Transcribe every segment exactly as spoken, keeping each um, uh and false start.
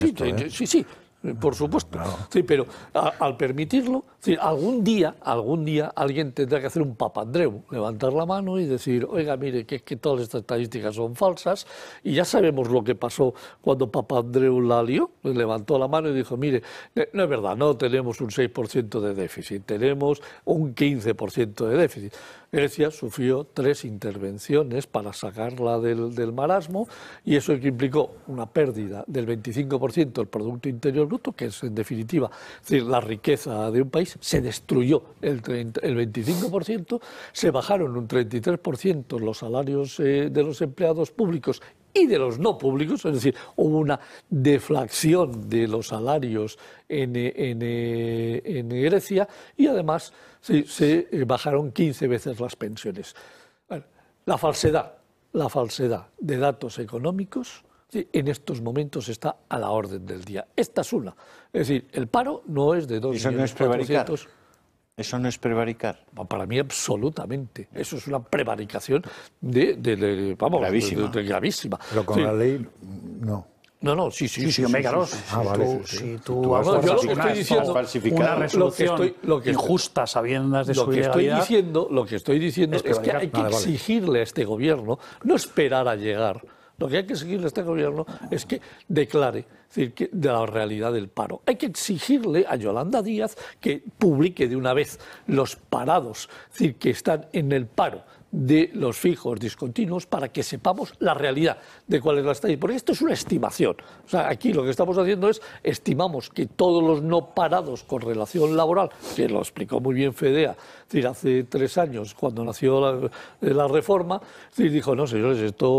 Esto, ¿eh? Sí, sí. Por supuesto, claro. Sí, pero a, al permitirlo, sí, algún día, algún día alguien tendrá que hacer un Papandreou, levantar la mano y decir, oiga, mire, que es que todas estas estadísticas son falsas, y ya sabemos lo que pasó cuando Papandreou la lió, levantó la mano y dijo, mire, no es verdad, no tenemos un seis por ciento de déficit, tenemos un quince por ciento de déficit. Grecia sufrió tres intervenciones para sacarla del, del marasmo, y eso implicó una pérdida del veinticinco por ciento del Producto Interior Bruto, que es en definitiva es decir, la riqueza de un país. Se destruyó el, treinta, el veinticinco por ciento, se bajaron un treinta y tres por ciento los salarios eh, de los empleados públicos y de los no públicos, es decir, hubo una deflación de los salarios en, en, en Grecia, y además se, se bajaron quince veces las pensiones. Bueno, la falsedad, la falsedad de datos económicos en estos momentos está a la orden del día. Esta es una. Es decir, el paro no es de dos millones cuatrocientos. ¿Eso no es prevaricar? Para mí, absolutamente. Eso es una prevaricación de, de, de, vamos, gravísima. De, de, de gravísima. Pero con sí. la ley, no. No, no, sí, sí. Sí, sí, Omega dos. Ah, vale. Tú, sí, sí. Si tú, tú has no, yo lo que una, estoy diciendo, una resolución lo que estoy, lo que injusta sabiendas de lo su que ilegalidad. estoy diciendo, Lo que estoy diciendo es, es que hay que vale, exigirle vale. a este gobierno, no esperar a llegar. Lo que hay que exigirle a este gobierno es que declare es decir, que de la realidad del paro. Hay que exigirle a Yolanda Díaz que publique de una vez los parados, es decir, que están en el paro de los fijos discontinuos, para que sepamos la realidad de cuál es la estadística. Porque esto es una estimación. O sea, aquí lo que estamos haciendo es, estimamos que todos los no parados con relación laboral, que lo explicó muy bien Fedea, es decir, hace tres años, cuando nació la, la reforma, es decir, dijo, no, señores,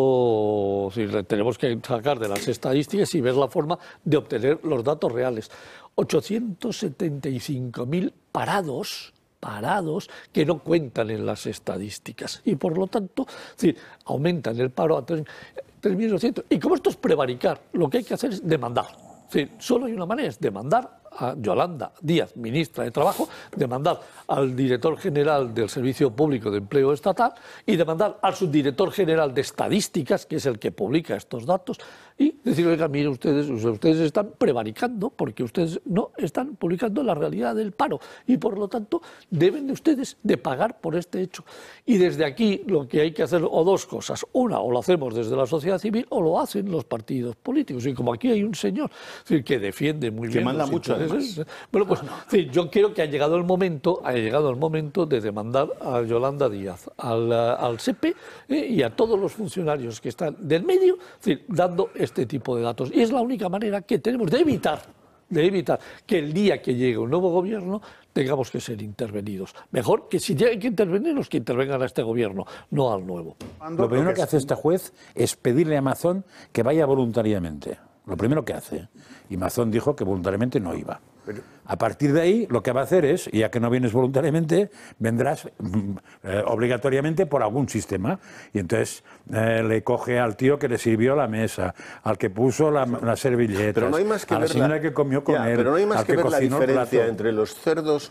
esto es decir, tenemos que sacar de las estadísticas y ver la forma de obtener los datos reales. ochocientos setenta y cinco mil parados parados que no cuentan en las estadísticas, y por lo tanto es decir, aumentan el paro a tres mil doscientos. Y como esto es prevaricar, lo que hay que hacer es demandar. Es decir, solo hay una manera, es demandar a Yolanda Díaz, ministra de Trabajo, demandar al director general del Servicio Público de Empleo Estatal y demandar al subdirector general de Estadísticas, que es el que publica estos datos, y decir, oiga, mire, ustedes, ustedes están prevaricando porque ustedes no están publicando la realidad del paro, y por lo tanto deben de ustedes de pagar por este hecho. Y desde aquí lo que hay que hacer, o dos cosas, una, o lo hacemos desde la sociedad civil o lo hacen los partidos políticos. Y como aquí hay un señor es decir, que defiende muy que bien manda mucho, intereses, bueno, pues sí, yo creo que ha llegado el momento, ha llegado el momento de demandar a Yolanda Díaz, al, al S E P eh, y a todos los funcionarios que están del medio, es decir, dando este tipo de datos. Y es la única manera que tenemos de evitar, de evitar que el día que llegue un nuevo gobierno tengamos que ser intervenidos. Mejor que si hay que intervenirnos, que intervengan a este gobierno, no al nuevo. Lo primero que hace este juez es pedirle a Amazon que vaya voluntariamente. Lo primero que hace. Y Amazon dijo que voluntariamente no iba. A partir de ahí, lo que va a hacer es, ya que no vienes voluntariamente, vendrás eh, obligatoriamente por algún sistema. Y entonces eh, le coge al tío que le sirvió la mesa, al que puso la, las servilletas, pero no hay más que a la ver señora la... que comió con ya, él, pero no hay más al que que ver la diferencia el entre los cerdos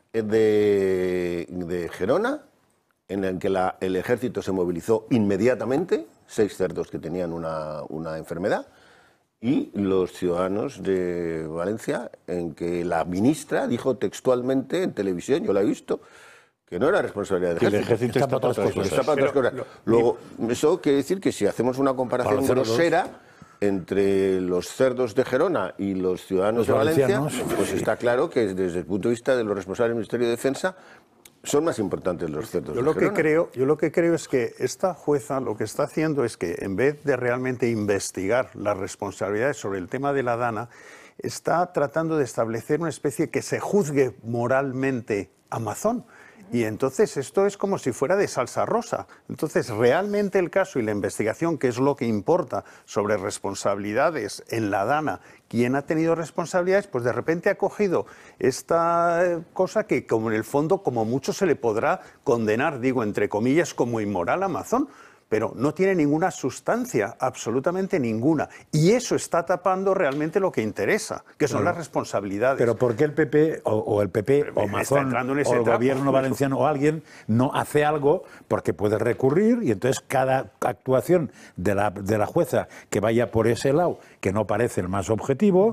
de, de Gerona, en el que la, el ejército se movilizó inmediatamente, seis cerdos que tenían una, una enfermedad, y los ciudadanos de Valencia, en que la ministra dijo textualmente en televisión, yo la he visto, que no era responsabilidad del ejército. El ejército está para otras cosas. Está para otras cosas. Luego, eso quiere decir que si hacemos una comparación grosera entre los cerdos de Gerona y los ciudadanos los de Valencia, pues sí. está claro que desde el punto de vista de los responsables del Ministerio de Defensa, son más importantes los cerdos yo de lo Gerona. que creo Yo lo que creo es que esta jueza lo que está haciendo es que, en vez de realmente investigar las responsabilidades sobre el tema de la Dana, está tratando de establecer una especie que se juzgue moralmente a Amazon. Y entonces esto es como si fuera de salsa rosa. Entonces, realmente el caso y la investigación, que es lo que importa sobre responsabilidades en la Dana, quién ha tenido responsabilidades, pues de repente ha cogido esta cosa que, como en el fondo, como mucho se le podrá condenar, digo, entre comillas, como inmoral a Amazon. pero no tiene ninguna sustancia, absolutamente ninguna. Y eso está tapando realmente lo que interesa, que son Bueno, las responsabilidades. Pero ¿por qué el P P o, o el P P o Mazón o el trapo. gobierno valenciano o alguien no hace algo? Porque puede recurrir y entonces cada actuación de la, de la jueza que vaya por ese lado, que no parece el más objetivo,